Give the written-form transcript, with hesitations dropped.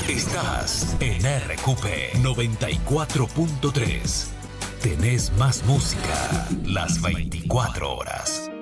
Estás en RQP 94.3. Tenés más música las 24 horas.